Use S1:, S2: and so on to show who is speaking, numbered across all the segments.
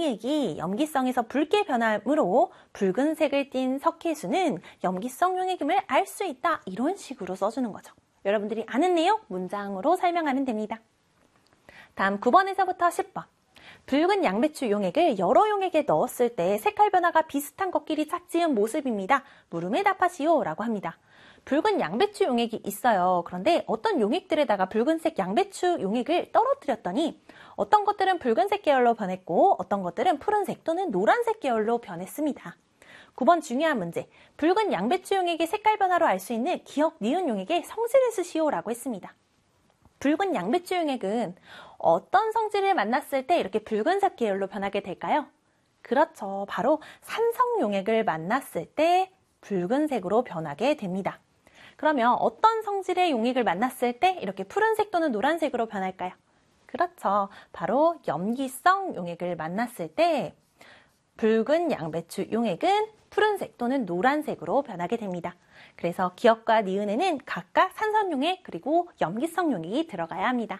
S1: 용액이 염기성에서 붉게 변함으로 붉은색을 띤 석회수는 염기성 용액임을 알 수 있다. 이런 식으로 써주는 거죠. 여러분들이 아는 내용 문장으로 설명하면 됩니다. 다음 9번에서부터 10번. 붉은 양배추 용액을 여러 용액에 넣었을 때 색깔 변화가 비슷한 것끼리 짝지은 모습입니다. 물음에 답하시오 라고 합니다. 붉은 양배추 용액이 있어요. 그런데 어떤 용액들에다가 붉은색 양배추 용액을 떨어뜨렸더니 어떤 것들은 붉은색 계열로 변했고 어떤 것들은 푸른색 또는 노란색 계열로 변했습니다. 9번 중요한 문제. 붉은 양배추 용액의 색깔 변화로 알 수 있는 기억, 니은 용액의 성질을 쓰시오 라고 했습니다. 붉은 양배추 용액은 어떤 성질을 만났을 때 이렇게 붉은색 계열로 변하게 될까요? 그렇죠. 바로 산성 용액을 만났을 때 붉은색으로 변하게 됩니다. 그러면 어떤 성질의 용액을 만났을 때 이렇게 푸른색 또는 노란색으로 변할까요? 그렇죠. 바로 염기성 용액을 만났을 때 붉은 양배추 용액은 푸른색 또는 노란색으로 변하게 됩니다. 그래서 기억과 니은에는 각각 산성 용액 그리고 염기성 용액이 들어가야 합니다.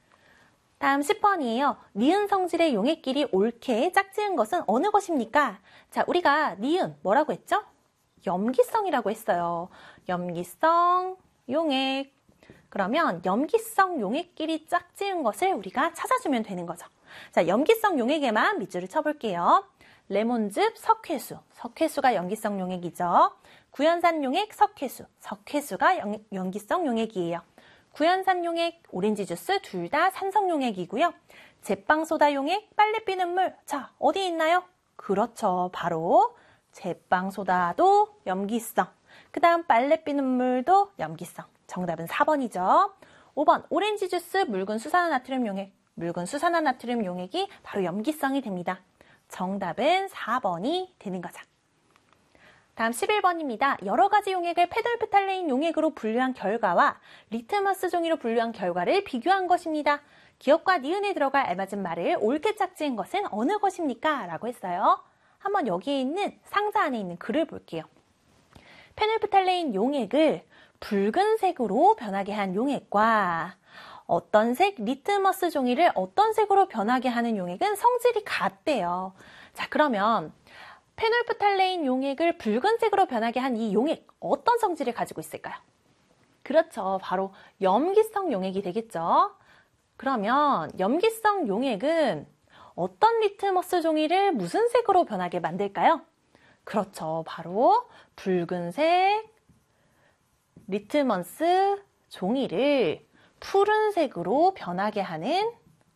S1: 다음 10번이에요. 니은 성질의 용액끼리 옳게 짝지은 것은 어느 것입니까? 자, 우리가 니은 뭐라고 했죠? 염기성이라고 했어요. 염기성 용액. 그러면 염기성 용액끼리 짝지은 것을 우리가 찾아주면 되는 거죠. 자, 염기성 용액에만 밑줄을 쳐볼게요. 레몬즙 석회수. 석회수가 염기성 용액이죠. 구연산 용액 석회수. 석회수가 염기성 용액이에요. 구연산 용액, 오렌지 주스 둘 다 산성 용액이고요. 제빵소다 용액, 빨래비 눈물. 자, 어디 있나요? 그렇죠. 바로 제빵소다도 염기성. 그 다음 빨래비 눈물도 염기성. 정답은 4번이죠. 5번 오렌지 주스 묽은 수산화나트륨 용액. 묽은 수산화나트륨 용액이 바로 염기성이 됩니다. 정답은 4번이 되는 거죠. 다음 11번입니다. 여러 가지 용액을 페놀프탈레인 용액으로 분류한 결과와 리트머스 종이로 분류한 결과를 비교한 것입니다. 기억과 니은에 들어갈 알맞은 말을 옳게 짝지은 것은 어느 것입니까? 라고 했어요. 한번 여기에 있는 상자 안에 있는 글을 볼게요. 페놀프탈레인 용액을 붉은색으로 변하게 한 용액과 어떤 색 리트머스 종이를 어떤 색으로 변하게 하는 용액은 성질이 같대요. 자, 그러면 페놀프탈레인 용액을 붉은색으로 변하게 한 이 용액, 어떤 성질을 가지고 있을까요? 그렇죠. 바로 염기성 용액이 되겠죠. 그러면 염기성 용액은 어떤 리트머스 종이를 무슨 색으로 변하게 만들까요? 그렇죠. 바로 붉은색 리트머스 종이를 푸른색으로 변하게 하는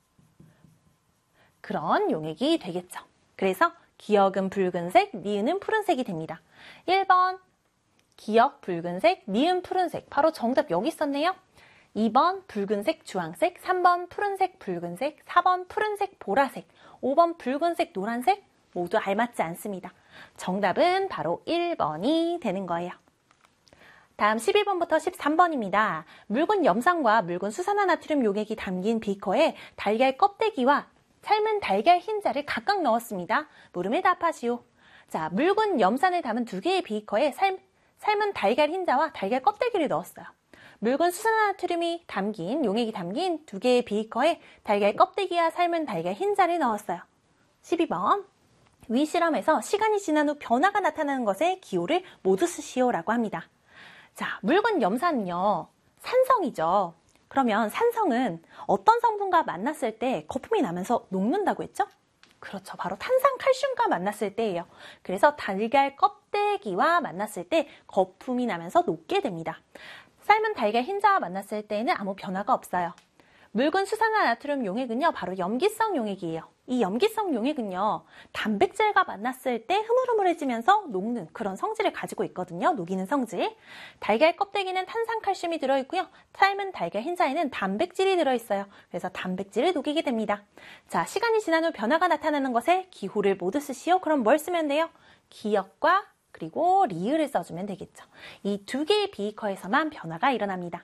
S1: 그런 용액이 되겠죠. 그래서 기억은 붉은색, 니은은 푸른색이 됩니다. 1번 기억 붉은색, 니은 푸른색. 바로 정답 여기 있었네요. 2번 붉은색, 주황색, 3번 푸른색, 붉은색, 4번 푸른색, 보라색, 5번 붉은색, 노란색 모두 알맞지 않습니다. 정답은 바로 1번이 되는 거예요. 다음 12번부터 13번입니다. 묽은 염산과 묽은 수산화나트륨 용액이 담긴 비커에 달걀 껍데기와 삶은 달걀 흰자를 각각 넣었습니다. 물음에 답하시오. 자, 묽은 염산을 담은 2개의 비커에 삶은 달걀 흰자와 달걀 껍데기를 넣었어요. 묽은 수산화나트륨이 담긴 용액이 담긴 2개의 비커에 달걀 껍데기와 삶은 달걀 흰자를 넣었어요. 12번 위 실험에서 시간이 지난 후 변화가 나타나는 것에 기호를 모두 쓰시오 라고 합니다. 자, 묽은 염산은요, 산성이죠. 그러면 산성은 어떤 성분과 만났을 때 거품이 나면서 녹는다고 했죠? 그렇죠. 바로 탄산칼슘과 만났을 때예요. 그래서 달걀 껍데기와 만났을 때 거품이 나면서 녹게 됩니다. 삶은 달걀 흰자와 만났을 때에는 아무 변화가 없어요. 묽은 수산화나트륨 용액은요, 바로 염기성 용액이에요. 이 염기성 용액은요, 단백질과 만났을 때 흐물흐물해지면서 녹는 그런 성질을 가지고 있거든요. 녹이는 성질. 달걀 껍데기는 탄산칼슘이 들어있고요. 삶은 달걀 흰자에는 단백질이 들어있어요. 그래서 단백질을 녹이게 됩니다. 자, 시간이 지난 후 변화가 나타나는 것에 기호를 모두 쓰시오. 그럼 뭘 쓰면 돼요? 기역과 그리고 리을을 써주면 되겠죠. 이 2개의 비커에서만 변화가 일어납니다.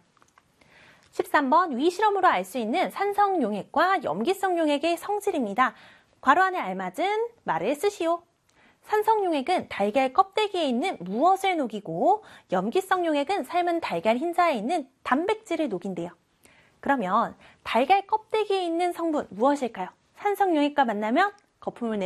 S1: 13번 위 실험으로 알 수 있는 산성 용액과 염기성 용액의 성질입니다. 괄호 안에 알맞은 말을 쓰시오. 산성 용액은 달걀 껍데기에 있는 무엇을 녹이고 염기성 용액은 삶은 달걀 흰자에 있는 단백질을 녹인대요. 그러면 달걀 껍데기에 있는 성분 무엇일까요? 산성 용액과 만나면 거품을